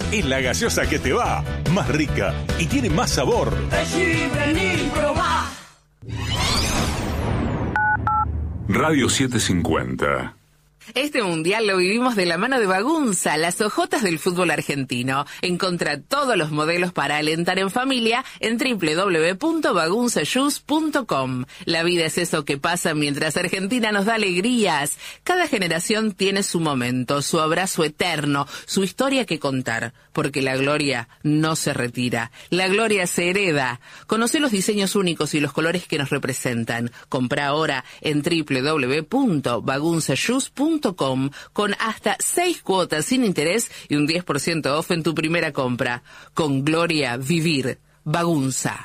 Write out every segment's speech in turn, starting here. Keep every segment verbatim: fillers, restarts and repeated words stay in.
es la gaseosa que te va, más rica y tiene más sabor. Decí, vení, probá. Radio setecientos cincuenta. Este mundial lo vivimos de la mano de Bagunza, las hojotas del fútbol argentino. Encontrá todos los modelos para alentar en familia en doble u doble u doble u punto bagunza shoes punto com. La vida es eso que pasa mientras Argentina nos da alegrías. Cada generación tiene su momento, su abrazo eterno, su historia que contar. Porque la gloria no se retira. La gloria se hereda. Conocé los diseños únicos y los colores que nos representan. Comprá ahora en doble u doble u doble u punto bagunza shoes punto com con hasta seis cuotas sin interés y un diez por ciento off en tu primera compra. Con gloria, vivir. Bagunza.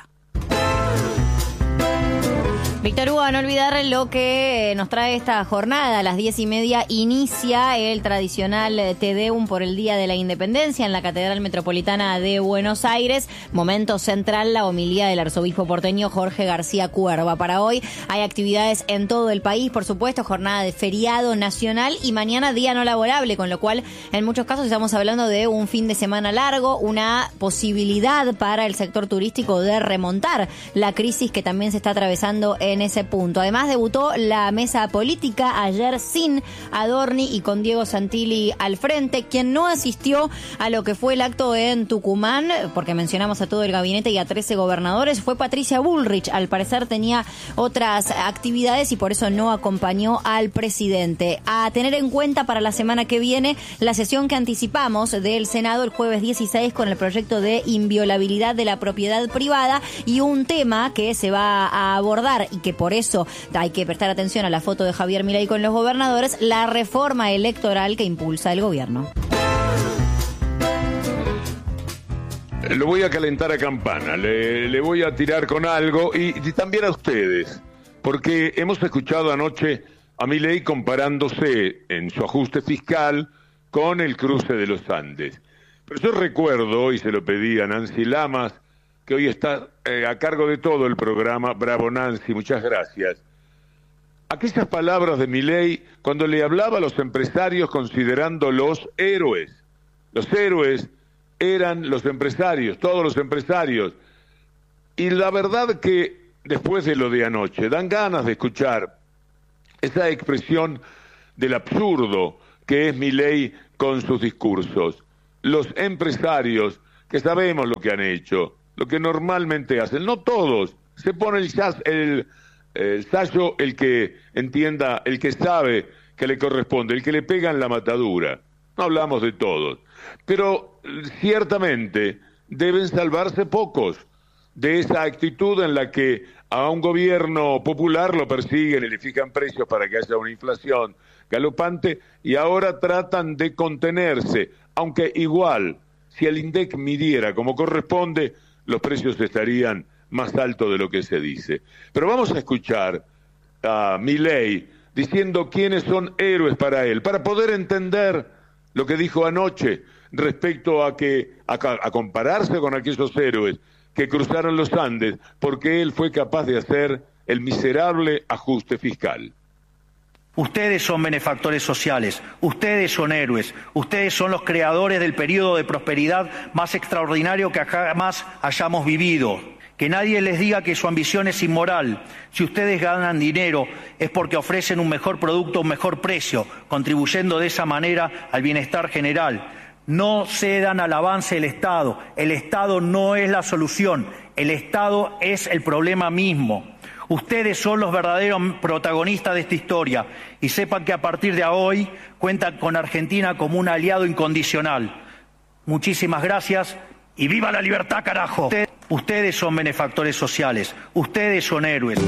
Víctor Hugo, no olvidar lo que nos trae esta jornada. A las diez y media inicia el tradicional Te Deum por el Día de la Independencia en la Catedral Metropolitana de Buenos Aires. Momento central, la homilía del arzobispo porteño Jorge García Cuerva. Para hoy hay actividades en todo el país, por supuesto, jornada de feriado nacional y mañana día no laborable, con lo cual en muchos casos estamos hablando de un fin de semana largo, una posibilidad para el sector turístico de remontar la crisis que también se está atravesando en en ese punto. Además, debutó la mesa política ayer sin Adorni y con Diego Santilli al frente. Quien no asistió a lo que fue el acto en Tucumán, porque mencionamos a todo el gabinete y a trece gobernadores, fue Patricia Bullrich. Al parecer tenía otras actividades y por eso no acompañó al presidente. A tener en cuenta para la semana que viene la sesión que anticipamos del Senado el jueves dieciséis con el proyecto de inviolabilidad de la propiedad privada y un tema que se va a abordar y que por eso hay que prestar atención a la foto de Javier Milei con los gobernadores, la reforma electoral que impulsa el gobierno. Lo voy a calentar a campana, le, le voy a tirar con algo y, y también a ustedes, porque hemos escuchado anoche a Milei comparándose en su ajuste fiscal con el cruce de los Andes. Pero yo recuerdo, y se lo pedí a Nancy Lamas, que hoy está eh, a cargo de todo el programa. Bravo, Nancy, muchas gracias. Aquellas palabras de Milei cuando le hablaba a los empresarios considerando los héroes. Los héroes eran los empresarios, todos los empresarios. Y la verdad que después de lo de anoche, dan ganas de escuchar esa expresión del absurdo que es Milei con sus discursos. Los empresarios, que sabemos lo que han hecho, lo que normalmente hacen, no todos, se pone el, jazz, el, el sayo el que entienda, el que sabe que le corresponde, el que le pega en la matadura. No hablamos de todos, pero ciertamente deben salvarse pocos de esa actitud en la que a un gobierno popular lo persiguen y le fijan precios para que haya una inflación galopante y ahora tratan de contenerse, aunque igual, si el INDEC midiera como corresponde, los precios estarían más altos de lo que se dice. Pero vamos a escuchar a Milei diciendo quiénes son héroes para él, para poder entender lo que dijo anoche respecto a que a, a compararse con aquellos héroes que cruzaron los Andes, porque él fue capaz de hacer el miserable ajuste fiscal. Ustedes son benefactores sociales, ustedes son héroes, ustedes son los creadores del periodo de prosperidad más extraordinario que jamás hayamos vivido. Que nadie les diga que su ambición es inmoral. Si ustedes ganan dinero es porque ofrecen un mejor producto a un mejor precio, contribuyendo de esa manera al bienestar general. No cedan al avance del Estado. El Estado no es la solución, el Estado es el problema mismo. Ustedes son los verdaderos protagonistas de esta historia y sepan que a partir de hoy cuentan con Argentina como un aliado incondicional. Muchísimas gracias y ¡viva la libertad, carajo! Ustedes, ustedes son benefactores sociales, ustedes son héroes.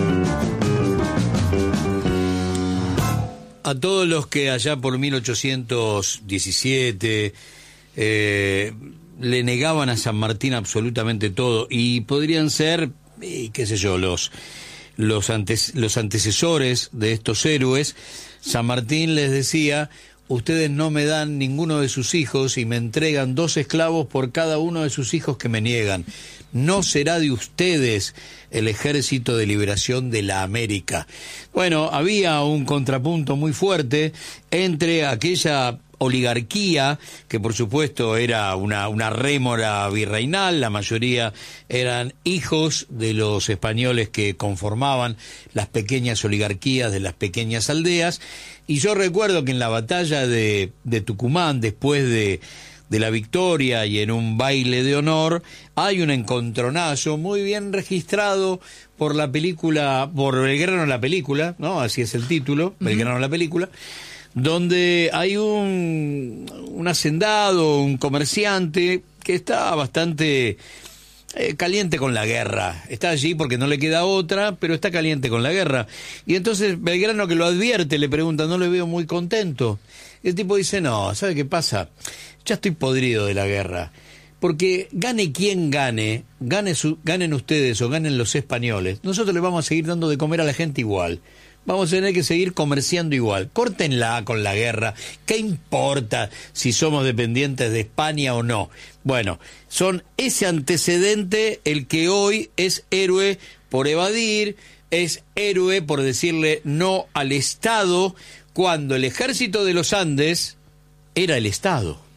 A todos los que allá por mil ochocientos diecisiete eh, le negaban a San Martín absolutamente todo y podrían ser, eh, qué sé yo, los... Los, antes, los antecesores de estos héroes, San Martín les decía, ustedes no me dan ninguno de sus hijos y me entregan dos esclavos por cada uno de sus hijos que me niegan. No será de ustedes el Ejército de Liberación de la América. Bueno, había un contrapunto muy fuerte entre aquella oligarquía, que por supuesto era una, una rémora virreinal, la mayoría eran hijos de los españoles que conformaban las pequeñas oligarquías de las pequeñas aldeas, y yo recuerdo que en la batalla de, de Tucumán, después de, de la victoria y en un baile de honor, hay un encontronazo muy bien registrado por la película, por Belgrano la película, ¿no? Así es el título, uh-huh. Belgrano la película, donde hay un, un hacendado, un comerciante que está bastante eh, caliente con la guerra. Está allí porque no le queda otra, pero está caliente con la guerra. Y entonces Belgrano, que lo advierte, le pregunta, no le veo muy contento. Y el tipo dice, no, ¿sabe qué pasa? Ya estoy podrido de la guerra. Porque gane quien gane, gane su, ganen ustedes o ganen los españoles, nosotros le vamos a seguir dando de comer a la gente igual. Vamos a tener que seguir comerciando igual. Córtenla con la guerra. ¿Qué importa si somos dependientes de España o no? Bueno, son ese antecedente el que hoy es héroe por evadir, es héroe por decirle no al Estado, cuando el ejército de los Andes era el Estado.